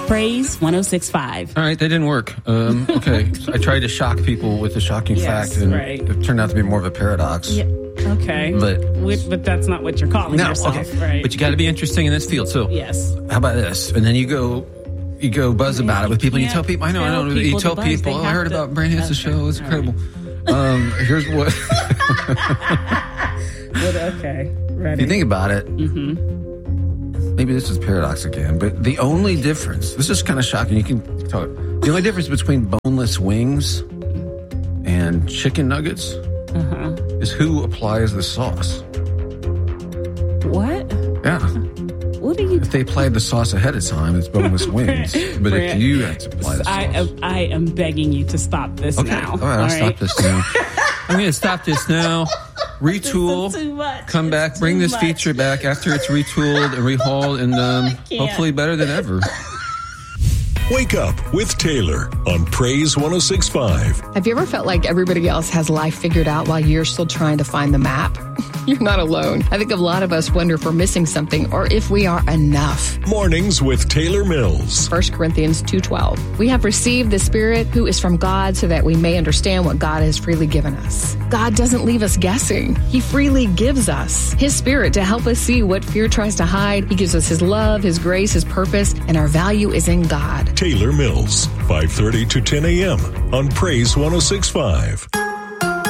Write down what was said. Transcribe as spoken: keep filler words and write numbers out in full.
Praise one oh six point five. All right, that didn't work. Um, okay, so I tried to shock people with a shocking Yes, fact, and right. it turned out to be more of a paradox. Yeah. Okay. But- With, but that's not what you're calling No, yourself, okay. right? But you got to be interesting in this field. So, Yes. how about this? And then you go, you go buzz about it with people. And you can't tell people, I know, I tell know. You people tell to buzz. people, They oh, I have heard to- about Brand Hansen's Okay, show. It's all incredible. Um, here's what. But, okay. Ready. If you think about it, mm-hmm. maybe this is paradox again, but the only difference, this is kind of shocking. You can talk. The only difference between boneless wings and chicken nuggets Uh-huh. is who applies the sauce. What? Yeah. What are you? If they applied the sauce ahead of time, it's boneless wings. But if Brand, you have to apply the sauce. I am, I am begging you to stop this Okay. now. All right, I'll all stop this now. I'm going to stop this now. Retool. This is too much. Come It's back. Bring too this much. feature back after it's retooled and rehauled and um, can't. hopefully better than ever. Wake up with Taylor on Praise one oh six point five. Have you ever felt like everybody else has life figured out while you're still trying to find the map? You're not alone. I think a lot of us wonder if we're missing something or if we are enough. Mornings with Taylor Mills. First Corinthians two twelve. We have received the Spirit who is from God so that we may understand what God has freely given us. God doesn't leave us guessing. He freely gives us His Spirit to help us see what fear tries to hide. He gives us His love, His grace, His purpose, and our value is in God. Taylor Mills, five thirty to ten a.m. on Praise one oh six point five.